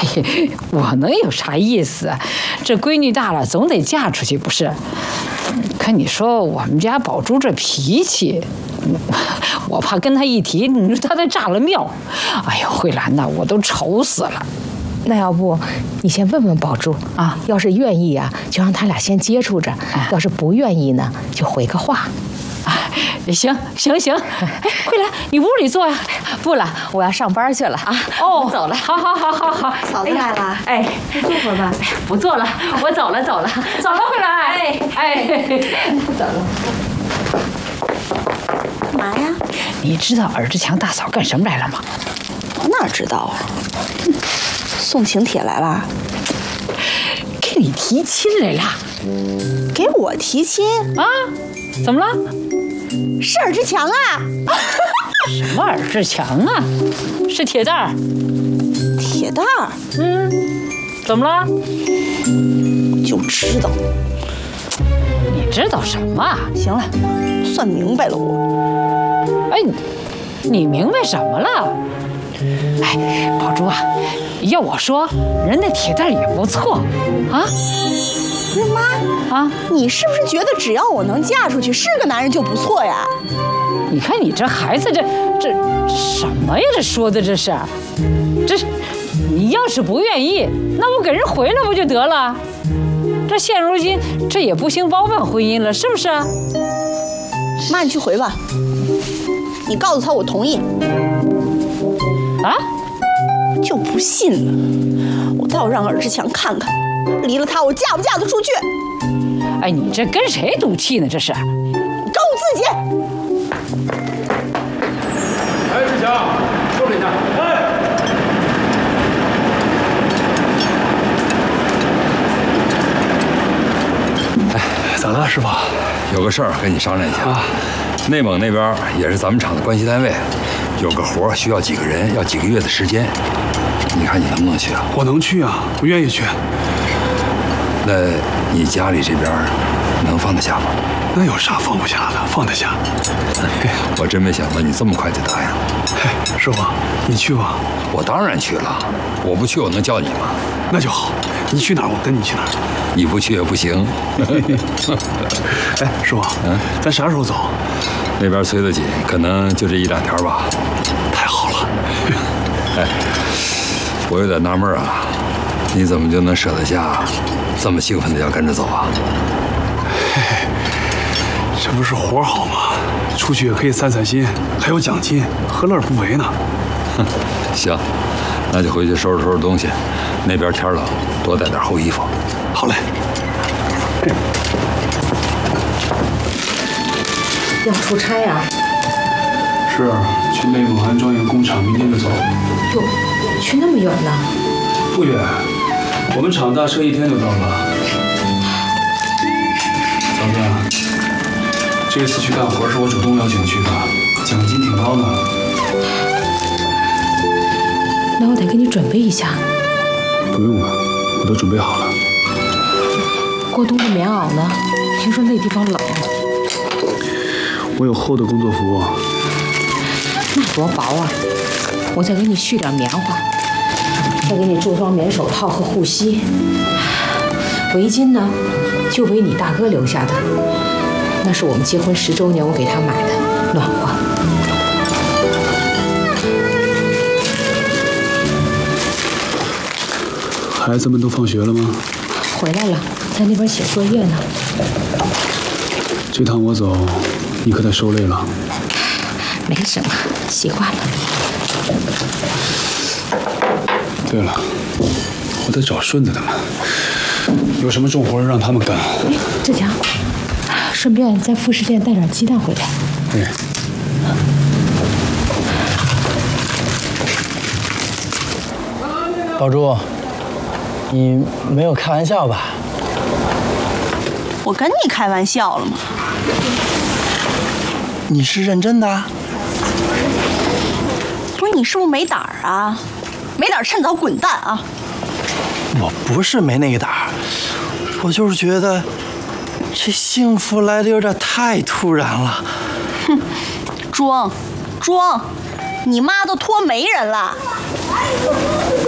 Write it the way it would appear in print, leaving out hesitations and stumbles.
我能有啥意思啊？这闺女大了，总得嫁出去不是？可你说我们家宝珠这脾气，我怕跟她一提，你说她再炸了庙。哎呦，慧兰呐，我都愁死了。 那要不你先问问宝珠啊，要是愿意啊，就让他俩先接触着；要是不愿意呢，就回个话。 行。哎，慧兰，你屋里坐呀。 不了，我要上班去了啊。 哦， 走了。 好。 嫂子来了， 哎， 坐会儿吧。 不坐了，我走了，慧兰。 走了。干嘛呀？ 你知道尔志强大嫂干什么来了吗？ 我哪知道啊？送请帖来了。 给你提亲来了。 给我提亲啊？怎么了？ 是尔志强啊！ 什么尔志强啊？是铁蛋儿。 铁蛋儿？ 怎么了？ 就知道。 你知道什么啊？ 行了，算明白了我。 哎，你明白什么了？哎，宝珠啊，要我说，人家铁蛋儿也不错啊。 不是妈啊，你是不是觉得只要我能嫁出去，是个男人就不错呀？ 你看你这孩子，这什么呀？这说的这是，你要是不愿意，那我给人回来不就得了？这现如今这也不兴包办婚姻了，是不是？ 妈，你去回吧。你告诉他我同意。 啊？ 就不信了，我倒让尔志强看看，离了他我嫁不嫁得出去。 哎，你这跟谁赌气呢？这是？ 你告诉自己。 哎，志强，过来一下。 哎，咋了，师傅？ 有个事儿跟你商量一下啊。 内蒙那边也是咱们厂的关系单位，有个活需要几个人，要几个月的时间。你看你能不能去啊？ 我能去啊，我愿意去。 那你家里这边能放得下吗？ 那有啥放不下的？放得下。 我真没想到你这么快就答应了。 嘿，师傅，你去吧。 我当然去了，我不去我能叫你吗？ 那就好，你去哪儿我跟你去哪儿。 你不去也不行。 哎，师傅，咱啥时候走？ 那边催得紧，可能就这1-2天吧。 太好了。 哎，我有点纳闷啊，你怎么就能舍得下这么兴奋的要跟着走啊？ 嘿嘿，这不是活好吗？出去也可以散散心，还有奖金，何乐而不为呢？ 哼，行，那就回去收拾收拾东西。那边天冷，多带点厚衣服。 好嘞。 要出差呀？ 是，去内蒙安装一个工厂，明天就走。 哟，去那么远呢？ 不远，我们厂大车1天就到了。嫂子，这次去干活是我主动邀请去的，奖金挺高的。 那我得给你准备一下。 不用了，我都准备好了。 过冬的棉袄呢？听说那地方冷。 我有厚的工作服。 那多薄啊！我再给你续点棉花，再给你做双棉手套和护膝。围巾呢，就为你大哥留下的，那是我们结婚10周年我给他买的，暖和。 孩子们都放学了吗？ 回来了，在那边写作业呢。 这趟我走，你可得受累了。 没什么，习惯了。 对了，我得找顺子他们，有什么重活让他们干。 哎，志强，顺便在副食店带点鸡蛋回来。 哎。 宝珠，你没有开玩笑吧？ 我跟你开玩笑了吗？ 你是认真的？ 不是，你是不是没胆儿啊？没胆儿趁早滚蛋啊！ 我不是没那个胆儿，我就是觉得这幸福来的有点太突然了。 哼，装，你妈都托媒人了。